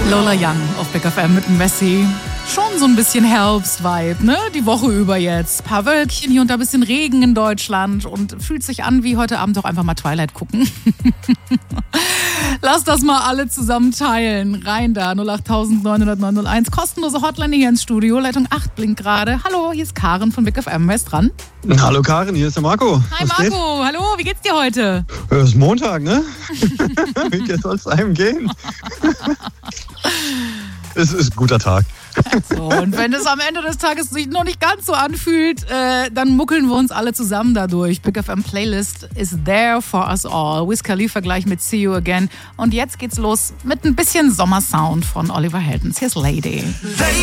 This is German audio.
Lola Young auf Big FM mit Messi. Schon so ein bisschen Herbst-Vibe, ne? Die Woche über jetzt. Ein paar Wölkchen, hier und da ein bisschen Regen in Deutschland und fühlt sich an wie heute Abend doch einfach mal Twilight gucken. Lass das mal alle zusammen teilen. Rein da, 08901. Kostenlose Hotline hier ins Studio. Leitung 8 blinkt gerade. Hallo, hier ist Karen von Big FM. Wer ist dran? Hallo Karen, hier ist der Marco. Hi Marco, hallo, wie geht's dir heute? Es ist Montag, ne? Wie soll es einem gehen? Es ist ein guter Tag. So, und wenn es am Ende des Tages sich noch nicht ganz so anfühlt, dann muckeln wir uns alle zusammen dadurch. Big FM Playlist is there for us all. Wiz Khalifa gleich mit See You Again. Und jetzt geht's los mit ein bisschen Sommersound von Oliver Heldens. Hier ist Lady.